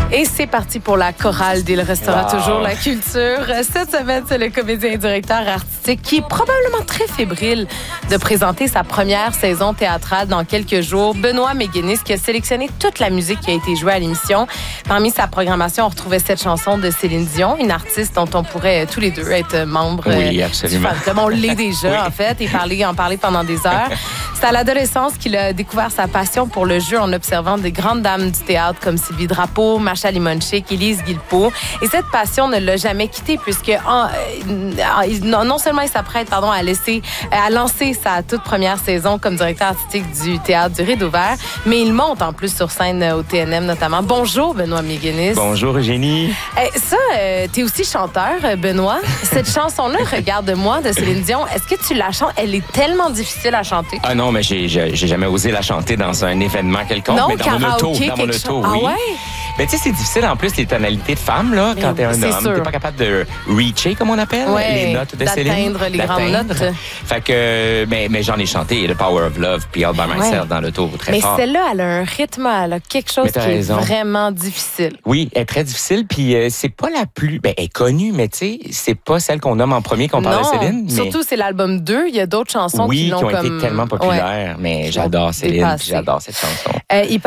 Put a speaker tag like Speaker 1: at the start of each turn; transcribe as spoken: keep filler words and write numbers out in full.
Speaker 1: Et c'est parti pour la chorale d'Il restera wow. toujours la culture. Cette semaine, c'est le comédien et directeur artistique qui est probablement très fébrile de présenter sa première saison théâtrale dans quelques jours. Benoît Méguénis qui a sélectionné toute la musique qui a été jouée à l'émission. Parmi sa programmation, on retrouvait cette chanson de Céline Dion, une artiste dont on pourrait tous les deux être membres
Speaker 2: oui, absolument.
Speaker 1: du fandom. On l'est déjà, oui. en fait, et parler, en parler pendant des heures. C'est à l'adolescence qu'il a découvert sa passion pour le jeu en observant des grandes dames du théâtre comme Sylvie Drapeau, Macha Limonchik, Élise Guilbeault. Et cette passion ne l'a jamais quitté puisque en, en, non seulement il s'apprête pardon, à, laisser, à lancer sa toute première saison comme directeur artistique du théâtre du Rideau Vert, mais il monte en plus sur scène au T N M notamment. Bonjour Benoît Méguénis.
Speaker 2: Bonjour Eugénie.
Speaker 1: Eh, ça, euh, t'es aussi chanteur, Benoît. Cette chanson-là, Regarde-moi de Céline Dion, est-ce que tu la chantes? Elle est tellement difficile à chanter.
Speaker 2: Ah non, mais j'ai, j'ai, j'ai jamais osé la chanter dans un événement quelconque,
Speaker 1: non,
Speaker 2: mais dans mon auto, dans mon auto,
Speaker 1: cho-
Speaker 2: oui.
Speaker 1: Ah ouais?
Speaker 2: Mais tu sais, c'est difficile en plus les tonalités de femme là, quand t'es un
Speaker 1: c'est
Speaker 2: homme,
Speaker 1: sûr.
Speaker 2: t'es pas capable de reacher comme on appelle
Speaker 1: ouais,
Speaker 2: les notes de Céline,
Speaker 1: d'atteindre les grandes notes.
Speaker 2: Fait que, mais, mais j'en ai chanté The Power of Love puis All by Myself ouais. dans l'auto très
Speaker 1: mais
Speaker 2: fort.
Speaker 1: Mais celle-là, elle a un rythme, elle a quelque chose qui raison. est vraiment difficile.
Speaker 2: Oui, elle est très difficile puis euh, c'est pas la plus, ben elle est connue, mais tu sais, c'est pas celle qu'on nomme en premier qu'on parle de Céline. Mais...
Speaker 1: surtout c'est l'album deux, il y a d'autres chansons
Speaker 2: oui,
Speaker 1: qui,
Speaker 2: qui ont
Speaker 1: comme...
Speaker 2: été tellement populaires,
Speaker 1: ouais.
Speaker 2: mais j'adore Céline, puis j'adore cette chanson.
Speaker 1: Euh, il